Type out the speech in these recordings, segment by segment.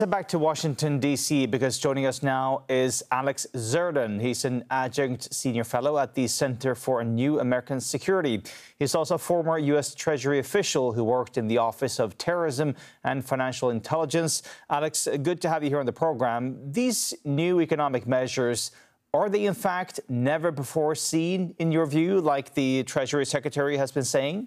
Back to Washington, D.C., because joining us now is Alex Zerdan. He's an adjunct senior fellow at the Center for New American Security. He's also a former U.S. Treasury official who worked in the Office of Terrorism and Financial Intelligence. Alex, good to have you here on the program. These new economic measures, are they in fact never before seen, in your view, like the Treasury Secretary has been saying?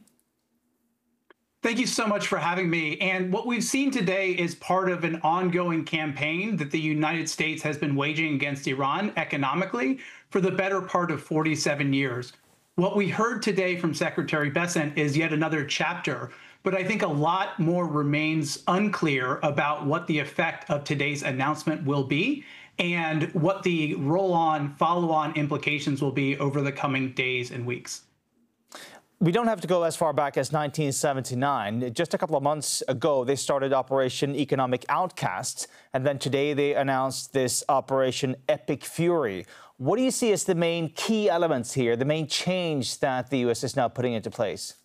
Thank you so much for having me. And what we've seen today is part of an ongoing campaign that the United States has been waging against Iran economically for the better part of 47 years. What we heard today from Secretary Bessent is yet another chapter, but I think a lot more remains unclear about what the effect of today's announcement will be and what the roll-on, follow-on implications will be over the coming days and weeks. We don't have to go as far back as 1979. Just a couple of months ago, they started Operation Economic Outcast, and then today they announced this Operation Epic Fury. What do you see as the main key elements here, the main change that the U.S. is now putting into place?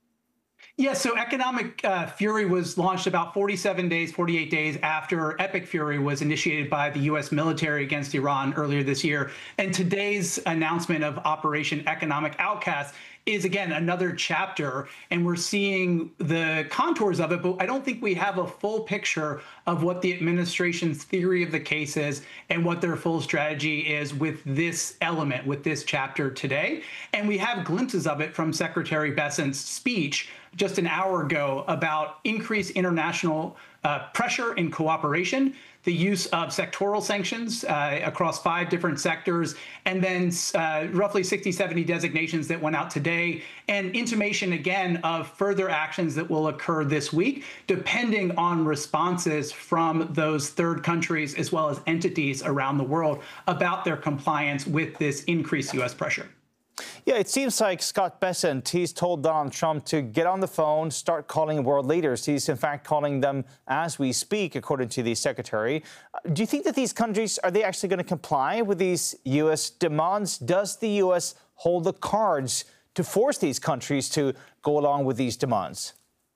Yeah, so Economic Fury was launched about 48 days after Epic Fury was initiated by the U.S. military against Iran earlier this year. And today's announcement of Operation Economic Outcast is, again, another chapter, and we're seeing the contours of it, but I don't think we have a full picture of what the administration's theory of the case is and what their full strategy is with this element, with this chapter today. And we have glimpses of it from Secretary Bessent's speech just an hour ago about increased international pressure and cooperation, the use of sectoral sanctions across 5 different sectors, and then roughly 60, 70 designations that went out today, and intimation again of further actions that will occur this week, depending on responses from those third countries as well as entities around the world about their compliance with this increased U.S. pressure. Yeah, it seems like Scott Bessent, he's told Donald Trump to get on the phone, start calling world leaders. He's in fact calling them as we speak, according to the secretary. Do you think that these countries, are they actually going to comply with these U.S. demands? Does the U.S. hold the cards to force these countries to go along with these demands?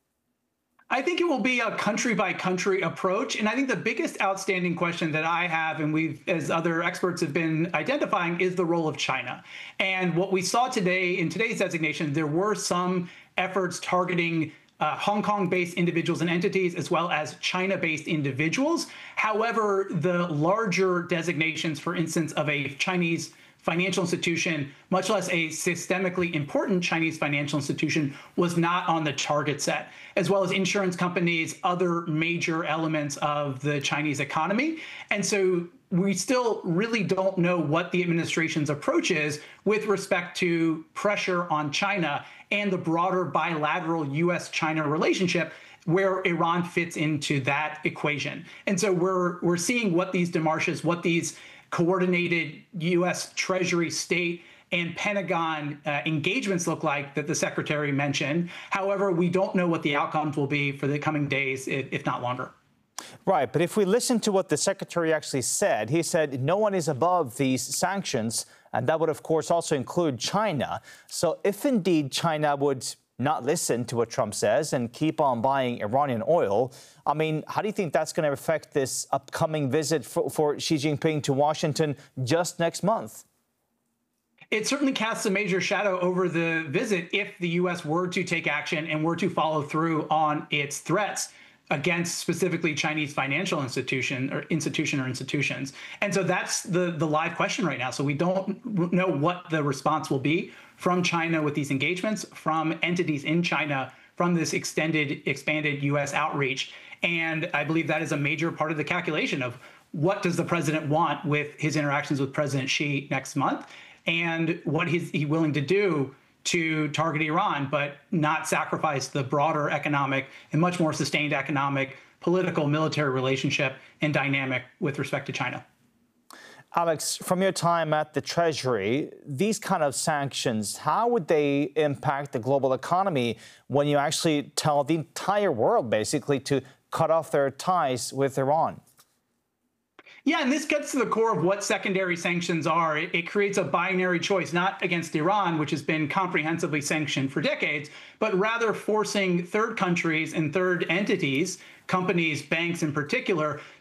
I think it will be a country-by-country approach. And I think the biggest outstanding question that I have, and we've, as other experts have been identifying, is the role of China. And what we saw today in today's designation, there were some efforts targeting Hong Kong-based individuals and entities, as well as China-based individuals. However, the larger designations, for instance, of a Chinese financial institution, much less a systemically important Chinese financial institution, was not on the target set, as well as insurance companies, other major elements of the Chinese economy. And so we still really don't know what the administration's approach is with respect to pressure on China and the broader bilateral U.S.-China relationship, where Iran fits into that equation. And so we're seeing what these demarches, what these coordinated U.S. Treasury, State, and Pentagon engagements look like that the secretary mentioned. However, we don't know what the outcomes will be for the coming days, if not longer. Right, but if we listen to what the secretary actually said, he said no one is above these sanctions, and that would, of course, also include China. So if indeed China would not listen to what Trump says and keep on buying Iranian oil, I mean, how do you think that's going to affect this upcoming visit for Xi Jinping to Washington just next month? It certainly casts a major shadow over the visit if the U.S. were to take action and were to follow through on its threats against specifically Chinese financial institutions. And so that's the live question right now. So we don't know what the response will be from China with these engagements, from entities in China, from this expanded U.S. outreach. And I believe that is a major part of the calculation of what does the president want with his interactions with President Xi next month, and what he's willing to do to target Iran, but not sacrifice the broader economic and much more sustained economic, political, military relationship and dynamic with respect to China. Alex, from your time at the Treasury, these kind of sanctions, how would they impact the global economy when you actually tell the entire world, basically, to cut off their ties with Iran? Yeah, and this gets to the core of what secondary sanctions are. It creates a binary choice, not against Iran, which has been comprehensively sanctioned for decades, but rather forcing third countries and third entities, companies, banks in particular,